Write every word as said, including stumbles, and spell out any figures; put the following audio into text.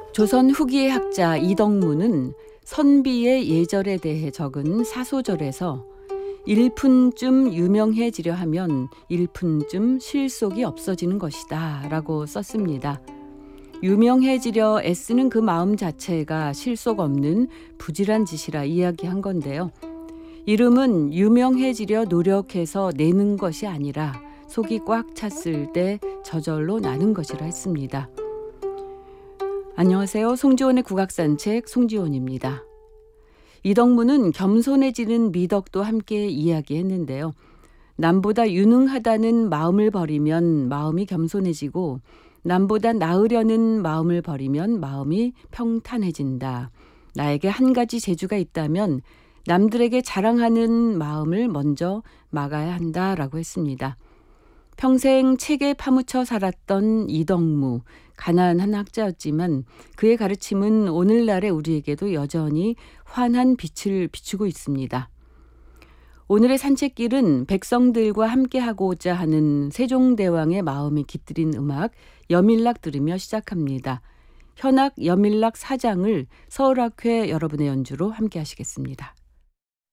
조선 후기의 학자 이덕무는 선비의 예절에 대해 적은 사소절에서 일푼쯤 유명해지려 하면 일푼쯤 실속이 없어지는 것이다 라고 썼습니다. 유명해지려 애쓰는 그 마음 자체가 실속 없는 부질한 짓이라 이야기한 건데요. 이름은 유명해지려 노력해서 내는 것이 아니라 속이 꽉 찼을 때 저절로 나는 것이라 했습니다. 안녕하세요. 송지원의 국악산책 송지원입니다. 이덕무는 겸손해지는 미덕도 함께 이야기했는데요. 남보다 유능하다는 마음을 버리면 마음이 겸손해지고 남보다 나으려는 마음을 버리면 마음이 평탄해진다. 나에게 한 가지 재주가 있다면 남들에게 자랑하는 마음을 먼저 막아야 한다라고 했습니다. 평생 책에 파묻혀 살았던 이덕무, 가난한 학자였지만 그의 가르침은 오늘날의 우리에게도 여전히 환한 빛을 비추고 있습니다. 오늘의 산책길은 백성들과 함께하고자 하는 세종대왕의 마음이 깃들인 음악 여밀락 들으며 시작합니다. 현악 여밀락 사 장을 서울학회 여러분의 연주로 함께 하시겠습니다.